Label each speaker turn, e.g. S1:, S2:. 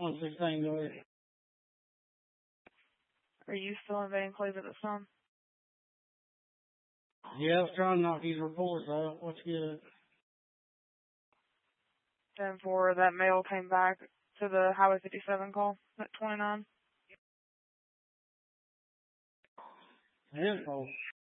S1: once this thing goes.
S2: Are you still in Van Cleve at this time?
S1: Yeah, I was trying to knock these reports out. What's good?
S2: 10-4, that male came back to the Highway 57 call at 29.
S1: 10-4.